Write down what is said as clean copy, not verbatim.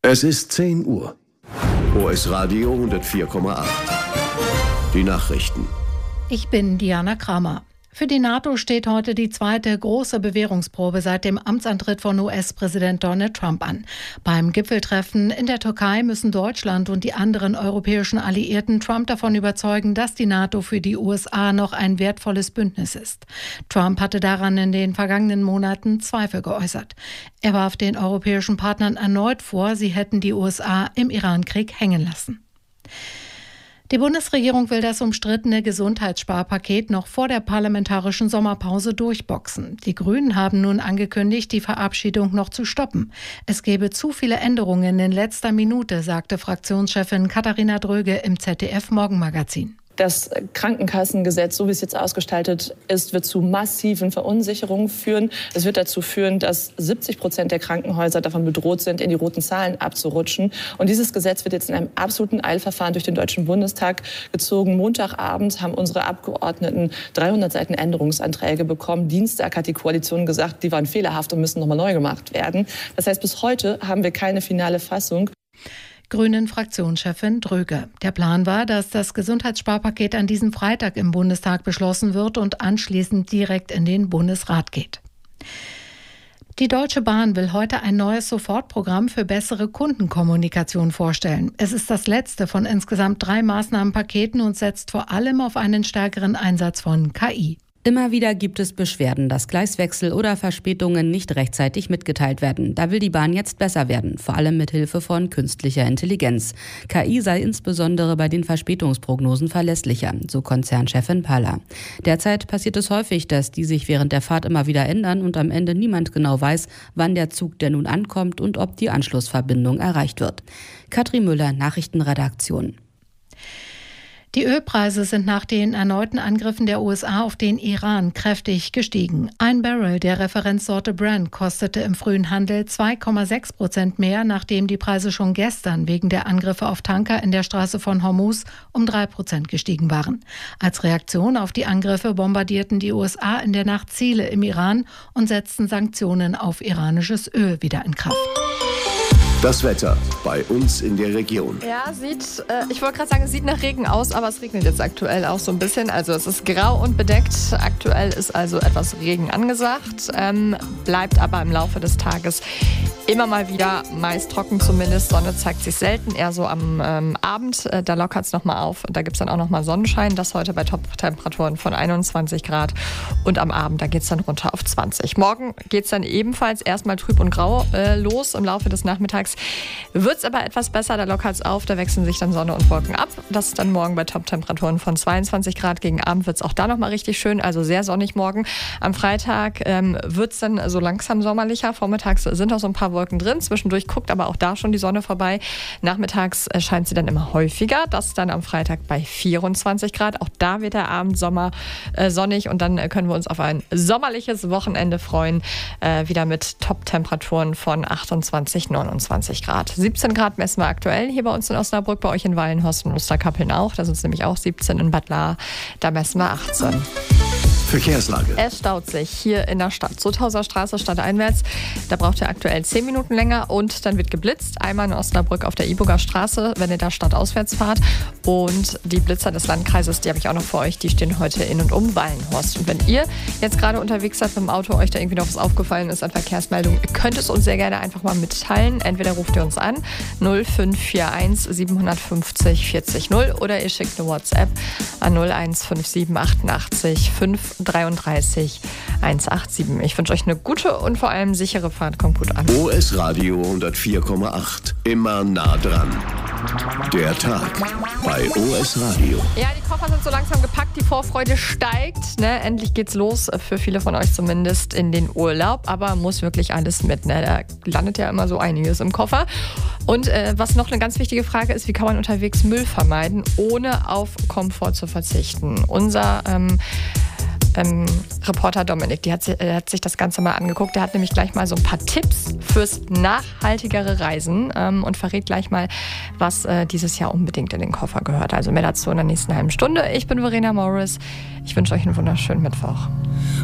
Es ist 10 Uhr. OS Radio 104,8. Die Nachrichten. Ich bin Diana Kramer. Für die NATO steht heute die zweite große Bewährungsprobe seit dem Amtsantritt von US-Präsident Donald Trump an. Beim Gipfeltreffen in der Türkei müssen Deutschland und die anderen europäischen Alliierten Trump davon überzeugen, dass die NATO für die USA noch ein wertvolles Bündnis ist. Trump hatte daran in den vergangenen Monaten Zweifel geäußert. Er warf den europäischen Partnern erneut vor, sie hätten die USA im Irankrieg hängen lassen. Die Bundesregierung will das umstrittene Gesundheitssparpaket noch vor der parlamentarischen Sommerpause durchboxen. Die Grünen haben nun angekündigt, die Verabschiedung noch zu stoppen. Es gebe zu viele Änderungen in letzter Minute, sagte Fraktionschefin Katharina Dröge im ZDF-Morgenmagazin. Das Krankenkassengesetz, so wie es jetzt ausgestaltet ist, wird zu massiven Verunsicherungen führen. Es wird dazu führen, dass 70% der Krankenhäuser davon bedroht sind, in die roten Zahlen abzurutschen. Und dieses Gesetz wird jetzt in einem absoluten Eilverfahren durch den Deutschen Bundestag gezogen. Montagabend haben unsere Abgeordneten 300 Seiten Änderungsanträge bekommen. Dienstag hat die Koalition gesagt, die waren fehlerhaft und müssen nochmal neu gemacht werden. Das heißt, bis heute haben wir keine finale Fassung. Grünen-Fraktionschefin Dröge. Der Plan war, dass das Gesundheitssparpaket an diesem Freitag im Bundestag beschlossen wird und anschließend direkt in den Bundesrat geht. Die Deutsche Bahn will heute ein neues Sofortprogramm für bessere Kundenkommunikation vorstellen. Es ist das letzte von insgesamt 3 Maßnahmenpaketen und setzt vor allem auf einen stärkeren Einsatz von KI. Immer wieder gibt es Beschwerden, dass Gleiswechsel oder Verspätungen nicht rechtzeitig mitgeteilt werden. Da will die Bahn jetzt besser werden, vor allem mit Hilfe von künstlicher Intelligenz. KI sei insbesondere bei den Verspätungsprognosen verlässlicher, so Konzernchefin Paller. Derzeit passiert es häufig, dass die sich während der Fahrt immer wieder ändern und am Ende niemand genau weiß, wann der Zug denn nun ankommt und ob die Anschlussverbindung erreicht wird. Katrin Müller, Nachrichtenredaktion. Die Ölpreise sind nach den erneuten Angriffen der USA auf den Iran kräftig gestiegen. Ein Barrel der Referenzsorte Brent kostete im frühen Handel 2,6% mehr, nachdem die Preise schon gestern wegen der Angriffe auf Tanker in der Straße von Hormuz um 3% gestiegen waren. Als Reaktion auf die Angriffe bombardierten die USA in der Nacht Ziele im Iran und setzten Sanktionen auf iranisches Öl wieder in Kraft. Das Wetter bei uns in der Region. Ja, ich wollte gerade sagen, es sieht nach Regen aus, aber es regnet jetzt aktuell auch so ein bisschen. Also es ist grau und bedeckt. Aktuell ist also etwas Regen angesagt, bleibt aber im Laufe des Tages immer mal wieder meist trocken zumindest. Sonne zeigt sich selten, eher so am Abend. Da lockert es nochmal auf und da gibt es dann auch nochmal Sonnenschein. Das heute bei Top-Temperaturen von 21 Grad und am Abend, da geht es dann runter auf 20. Morgen geht es dann ebenfalls erstmal trüb und grau los. Im Laufe des Nachmittags wird es aber etwas besser, da lockert es auf, da wechseln sich dann Sonne und Wolken ab. Das ist dann morgen bei Top-Temperaturen von 22 Grad. Gegen Abend wird es auch da nochmal richtig schön, also sehr sonnig morgen. Am Freitag wird es dann so langsam sommerlicher. Vormittags sind auch so ein paar Wolken drin. Zwischendurch guckt aber auch da schon die Sonne vorbei. Nachmittags scheint sie dann immer häufiger. Das ist dann am Freitag bei 24 Grad. Auch da wird der Abend sonnig und dann können wir uns auf ein sommerliches Wochenende freuen. Wieder mit Top-Temperaturen von 28, 29 Grad. 17 Grad messen wir aktuell hier bei uns in Osnabrück, bei euch in Wallenhorst und Osterkappeln auch. Da sind es nämlich auch 17 in Bad Lahr. Da messen wir 18. Verkehrslage. Es staut sich hier in der Stadt. Zothauser Straße stadteinwärts. Da braucht ihr aktuell 10 Minuten länger und dann wird geblitzt. Einmal in Osnabrück auf der Iburger Straße, wenn ihr da stadtauswärts fahrt. Und die Blitzer des Landkreises, die habe ich auch noch für euch, die stehen heute in und um Wallenhorst. Und wenn ihr jetzt gerade unterwegs seid mit dem Auto, euch da irgendwie noch was aufgefallen ist an Verkehrsmeldung, ihr könnt es uns sehr gerne einfach mal mitteilen. Entweder ruft ihr uns an 0541 750 40 0 oder ihr schickt eine WhatsApp an 0157 88 533 187. Ich wünsche euch eine gute und vor allem sichere Fahrt. Kommt gut an. OS Radio 104,8. Immer nah dran. Der Tag bei OS Radio. Ja, die Koffer sind so langsam gepackt, die Vorfreude steigt. Ne? Endlich geht's los, für viele von euch zumindest, in den Urlaub. Aber muss wirklich alles mit. Ne? Da landet ja immer so einiges im Koffer. Und was noch eine ganz wichtige Frage ist, wie kann man unterwegs Müll vermeiden, ohne auf Komfort zu verzichten? Unser Reporter Dominik, der hat sich das Ganze mal angeguckt. Der hat nämlich gleich mal so ein paar Tipps fürs nachhaltigere Reisen und verrät gleich mal, was dieses Jahr unbedingt in den Koffer gehört. Also mehr dazu in der nächsten halben Stunde. Ich bin Verena Morris. Ich wünsche euch einen wunderschönen Mittwoch.